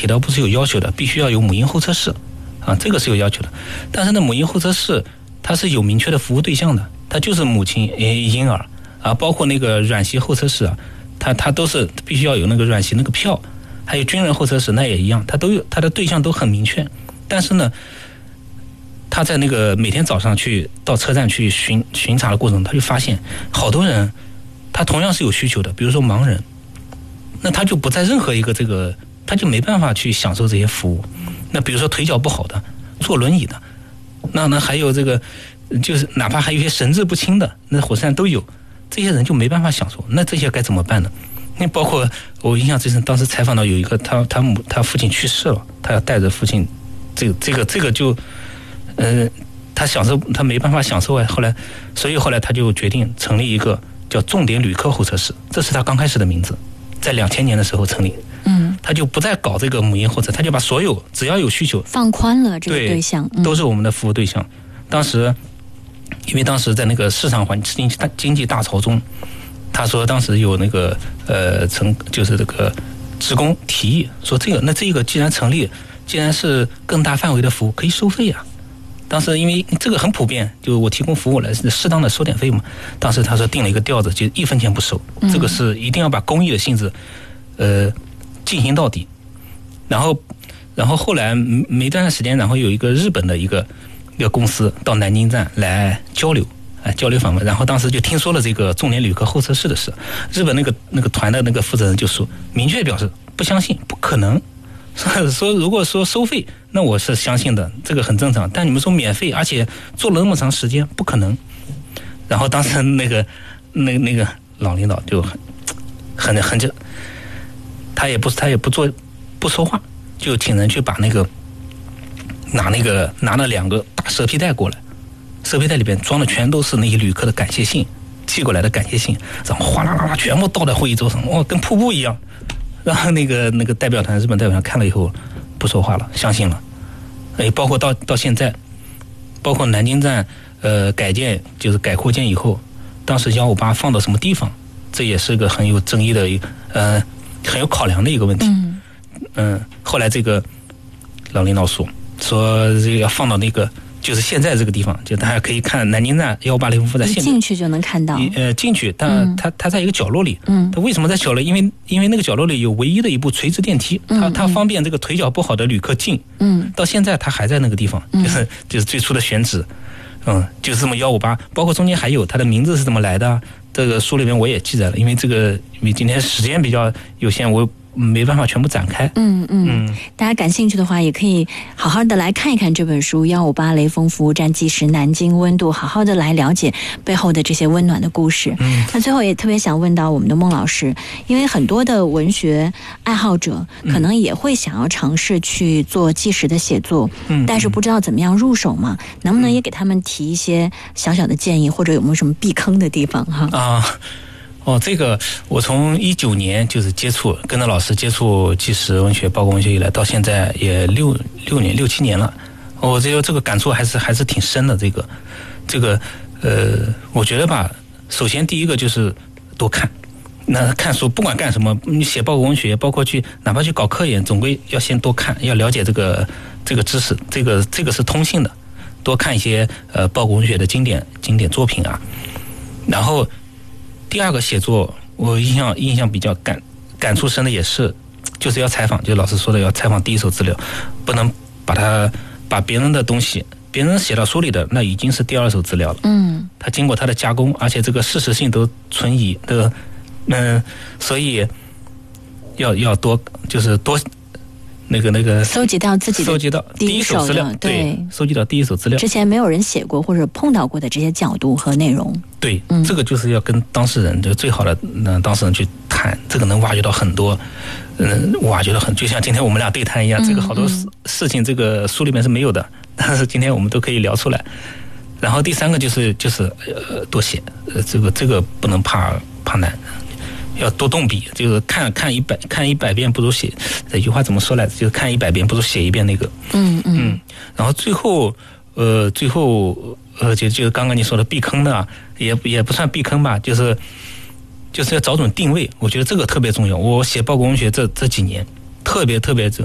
铁道部是有要求的，必须要有母婴候车室啊，这个是有要求的。但是呢，母婴候车室它是有明确的服务对象的，它就是母亲、婴儿啊，包括那个软席候车室啊，它都是必须要有那个软席那个票，还有军人候车室那也一样，它都有，它的对象都很明确。但是呢，他在那个每天早上去到车站去巡查的过程中，他就发现好多人他同样是有需求的，比如说盲人，那他就不在任何一个这个，他就没办法去享受这些服务。那比如说腿脚不好的，坐轮椅的，那还有这个就是哪怕还有一些神志不清的，那火车站都有，这些人就没办法享受。那这些该怎么办呢？那包括我印象最深，当时采访到有一个他父亲去世了，他要带着父亲，这个就他没办法享受啊。所以后来他就决定成立一个叫重点旅客候车室，这是他刚开始的名字，在2000年的时候成立。他就不再搞这个母婴候车，他就把所有只要有需求放宽了这个对象， 都是我们的服务对象。当时因为当时在那个市场经济大潮中，他说当时有那个就是这个职工提议说这个既然成立，既然是更大范围的服务，可以收费啊。当时因为这个很普遍，就我提供服务来适当的收点费嘛。当时他说定了一个调子，就1分钱不收，这个是一定要把公益的性质进行到底。然后后来没多长时间，然后有一个日本的一个公司到南京站来交流访问，然后当时就听说了这个重点旅客候车室的事。日本那个团的那个负责人就说，明确表示不相信，不可能。说如果说收费，那我是相信的，这个很正常。但你们说免费，而且坐了那么长时间，不可能。然后当时那个老领导就很这，他也不说话，就请人去把拿了2个大蛇皮袋过来，蛇皮袋里边装的全都是那些旅客的感谢信，寄过来的感谢信，然后哗啦啦啦全部倒在会议桌上，跟瀑布一样。然后那个代表团，日本代表团看了以后不说话了，相信了。包括到现在，包括南京站改建就是改扩建以后，当时158放到什么地方，这也是个很有争议的很有考量的一个问题。后来这个老领导说这个要放到那个就是现在这个地方，就大家可以看南京站158零夫在现在进去就能看到。 进去，但它在一个角落里。它为什么在角落？因为那个角落里有唯一的一部垂直电梯，它方便这个腿脚不好的旅客进。到现在它还在那个地方，就是最初的选址。就是这么158，包括中间还有它的名字是怎么来的，这个书里面我也记载了。因为今天时间比较有限，我没办法全部展开。 大家感兴趣的话，也可以好好的来看一看这本书《158雷锋服务站纪实南京温度》，好好的来了解背后的这些温暖的故事。那最后也特别想问到我们的孟老师，因为很多的文学爱好者可能也会想要尝试去做纪实的写作，但是不知道怎么样入手嘛，能不能也给他们提一些小小的建议，或者有没有什么避坑的地方哈？ 这个我从19年就是跟着老师接触纪实文学、报告文学以来，到现在也6年、6、7年了。我这个感触还是挺深的。这个我觉得吧，首先第一个就是多看。那看书不管干什么，你写报告文学，包括哪怕去搞科研，总归要先多看，要了解这个知识，这个是通信的。多看一些报告文学的经典作品啊，然后。第二个写作，我印象比较感触深的也是，就是要采访，就老师说的要采访第一手资料，不能把别人的东西，别人写到书里的那已经是第2手资料了。他经过他的加工，而且这个事实性都存疑的，所以要多就是多。那个搜集到第一手资料，对，搜集到第一手资料， 之前没有人写过或者碰到过的这些角度和内容。 对，这个就是要跟当事人，就最好的当事人去谈，这个能挖掘到很多，就像今天我们俩对谈一样，这个好多事情，这个书里面是没有的，但是今天我们都可以聊出来。然后第3个就是多写，这个不能怕难。要多动笔，就是看100遍不如写，这句话怎么说来着？就是看100遍不如写1遍那个。然后最后就刚刚你说的避坑的，也不算避坑吧，就是要找准定位。我觉得这个特别重要。我写报告文学这几年，特别